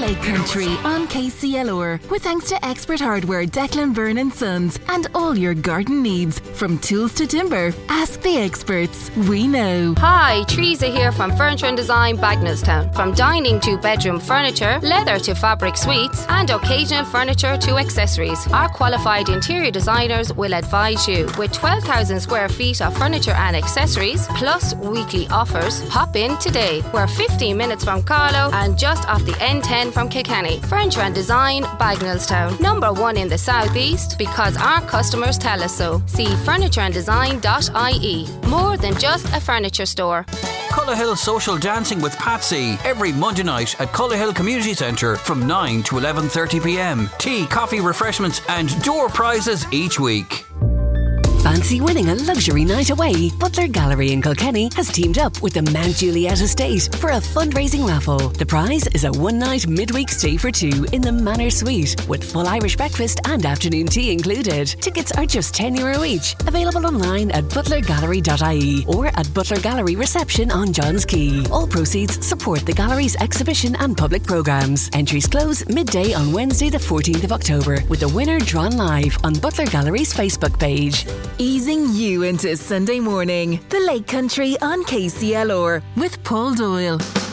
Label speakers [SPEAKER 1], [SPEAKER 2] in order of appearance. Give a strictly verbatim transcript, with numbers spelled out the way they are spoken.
[SPEAKER 1] Lake Country on K C L R, with thanks to Expert Hardware, Declan Byrne and Sons, and all your garden needs, from tools to timber. Ask the experts. We know.
[SPEAKER 2] Hi, Teresa here from Furniture and Design, Bagnallstown. From dining to bedroom furniture, leather to fabric suites, and occasional furniture to accessories, our qualified interior designers will advise you. With twelve thousand square feet of furniture and accessories, plus weekly offers, pop in today. We're fifteen minutes from Carlow and just off the N ten from Kilkenny. Furniture and Design, Bagnallstown. Number one in the southeast because our customers tell us so. See furniture and design dot I E. More than just a furniture store.
[SPEAKER 3] Cullerhill Social Dancing with Patsy every Monday night at Cullerhill Community Centre from nine to eleven thirty p m. Tea, coffee, refreshments and door prizes each week.
[SPEAKER 4] Fancy winning a luxury night away? Butler Gallery in Kilkenny has teamed up with the Mount Juliet Estate for a fundraising raffle. The prize is a one-night midweek stay for two in the Manor Suite with full Irish breakfast and afternoon tea included. Tickets are just ten euro each. Available online at butler gallery dot I E or at Butler Gallery reception on Johns Quay. All proceeds support the gallery's exhibition and public programmes. Entries close midday on Wednesday the fourteenth of October, with the winner drawn live on Butler Gallery's Facebook page.
[SPEAKER 1] Easing you into Sunday morning. The Lake Country on K C L R with Paul Doyle.